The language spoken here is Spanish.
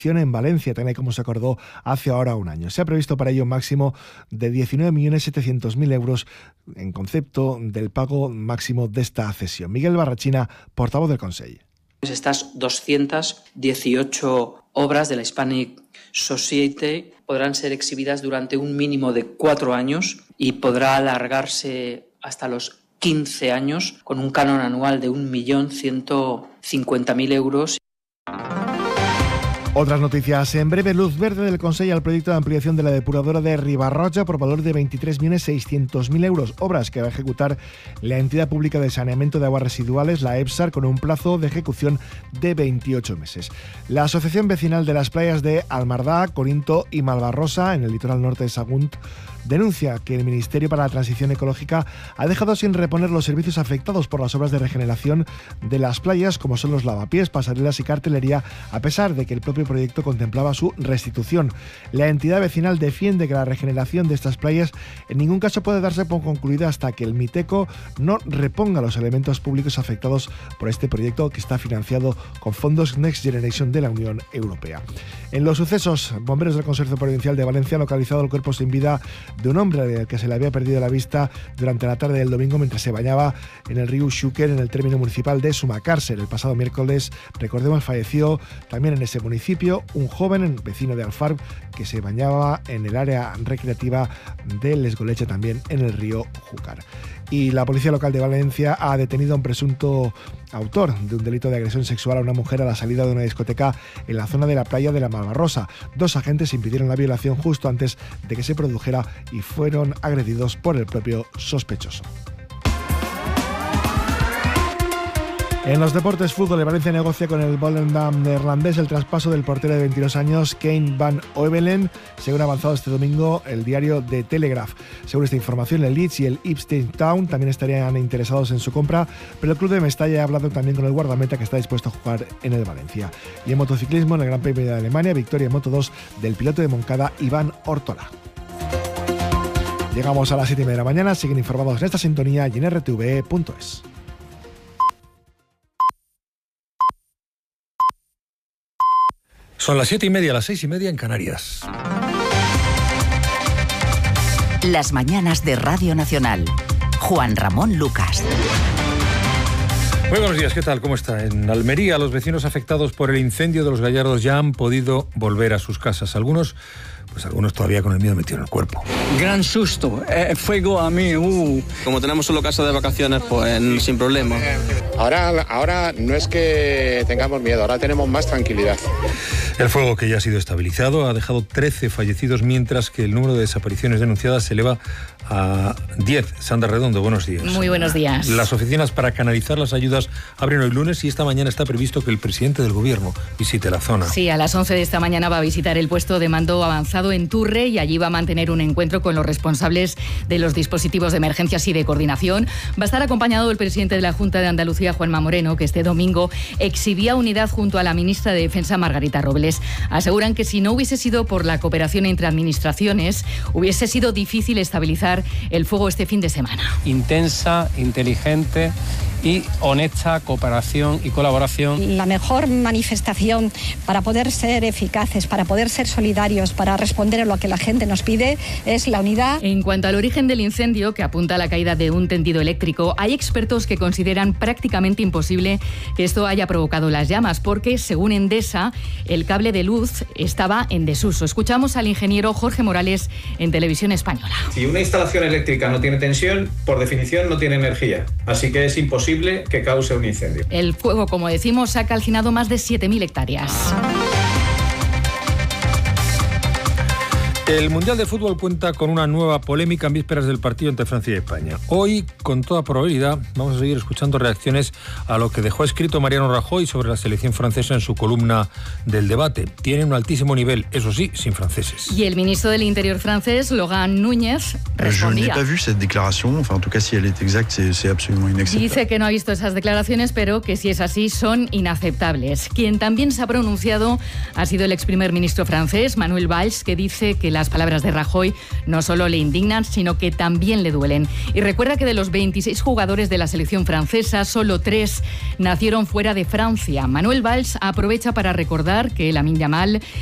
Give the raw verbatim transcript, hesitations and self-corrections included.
en Valencia, tal y como se acordó hace ahora un año. Se ha previsto para ello un máximo de diecinueve millones setecientos mil euros en concepto del pago máximo de esta cesión. Miguel Barrachina, portavoz del Consell. Estas doscientas dieciocho obras de la Hispanic Society podrán ser exhibidas durante un mínimo de cuatro años y podrá alargarse hasta los quince años con un canon anual de un millón ciento cincuenta mil euros. Otras noticias. En breve, luz verde del Consell al proyecto de ampliación de la depuradora de Ribarroja por valor de veintitrés millones seiscientos mil euros. Obras que va a ejecutar la entidad pública de saneamiento de aguas residuales, la EPSAR, con un plazo de ejecución de veintiocho meses. La Asociación Vecinal de las Playas de Almardá, Corinto y Malvarrosa, en el litoral norte de Sagunt, denuncia que el Ministerio para la Transición Ecológica ha dejado sin reponer los servicios afectados por las obras de regeneración de las playas, como son los lavapiés, pasarelas y cartelería, a pesar de que el propio proyecto contemplaba su restitución. La entidad vecinal defiende que la regeneración de estas playas en ningún caso puede darse por concluida hasta que el Miteco no reponga los elementos públicos afectados por este proyecto, que está financiado con fondos Next Generation de la Unión Europea. En los sucesos, bomberos del Consorcio Provincial de Valencia han localizado el cuerpo sin vida de un hombre al que se le había perdido la vista durante la tarde del domingo mientras se bañaba en el río Xúquer, en el término municipal de Sumacàrcer. El pasado miércoles, recordemos, falleció también en ese municipio un joven vecino de Alfarb que se bañaba en el área recreativa de Lesgoleche, también en el río Júcar. Y la Policía Local de Valencia ha detenido a un presunto autor de un delito de agresión sexual a una mujer a la salida de una discoteca en la zona de la playa de la Malvarrosa. Dos agentes impidieron la violación justo antes de que se produjera y fueron agredidos por el propio sospechoso. En los deportes, fútbol, el Valencia negocia con el Volendam neerlandés el traspaso del portero de veintidós años, Kane van Oevelen, según ha avanzado este domingo el diario The Telegraph. Según esta información, el Leeds y el Ipswich Town también estarían interesados en su compra, pero el club de Mestalla ha hablado también con el guardameta, que está dispuesto a jugar en el Valencia. Y en motociclismo, en el Gran Premio de Alemania, victoria en Moto dos del piloto de Moncada, Iván Ortola. Llegamos a las siete y media de la mañana, siguen informados en esta sintonía y en r t v punto es. Son las siete y media, las seis y media en Canarias. Las mañanas de Radio Nacional. Juan Ramón Lucas. Muy buenos días, ¿qué tal? ¿Cómo está? En Almería, los vecinos afectados por el incendio de los Gallardos ya han podido volver a sus casas. Algunos, pues algunos todavía con el miedo metido en el cuerpo. Gran susto, eh, fuego a mí. Uh. Como tenemos solo casa de vacaciones, pues sin problema. Ahora, ahora no es que tengamos miedo, ahora tenemos más tranquilidad. El fuego, que ya ha sido estabilizado, ha dejado trece fallecidos, mientras que el número de desapariciones denunciadas se eleva a diez. Sandra Redondo, buenos días. Muy buenos días. Las oficinas para canalizar las ayudas abren hoy lunes y esta mañana está previsto que el presidente del gobierno visite la zona. Sí, a las once de esta mañana va a visitar el puesto de mando avanzado en Turre y allí va a mantener un encuentro con los responsables de los dispositivos de emergencias y de coordinación. Va a estar acompañado el presidente de la Junta de Andalucía, Juanma Moreno, que este domingo exhibía unidad junto a la ministra de Defensa, Margarita Robles. Aseguran que si no hubiese sido por la cooperación entre administraciones, hubiese sido difícil estabilizar el fuego este fin de semana. Intensa, inteligente y honesta cooperación y colaboración. La mejor manifestación para poder ser eficaces, para poder ser solidarios, para responder a lo que la gente nos pide, es la unidad. En cuanto al origen del incendio, que apunta a la caída de un tendido eléctrico, hay expertos que consideran prácticamente imposible que esto haya provocado las llamas, porque, según Endesa, el cable de luz estaba en desuso. Escuchamos al ingeniero Jorge Morales en Televisión Española. Si una instalación eléctrica no tiene tensión, por definición no tiene energía, así que es imposible que cause un incendio. El fuego, como decimos, ha calcinado más de siete mil hectáreas. El Mundial de Fútbol cuenta con una nueva polémica en vísperas del partido entre Francia y España. Hoy, con toda probabilidad, vamos a seguir escuchando reacciones a lo que dejó escrito Mariano Rajoy sobre la selección francesa en su columna del debate. Tiene un altísimo nivel, eso sí, sin franceses. Y el ministro del Interior francés, Laurent Núñez, respondía. Dice que no ha visto esas declaraciones, pero que si es así, son inaceptables. Quien también se ha pronunciado ha sido el ex primer ministro francés, Manuel Valls, que dice que la las palabras de Rajoy no solo le indignan, sino que también le duelen. Y recuerda que de los veintiséis jugadores de la selección francesa, solo tres nacieron fuera de Francia. Manuel Valls aprovecha para recordar que Lamine Yamal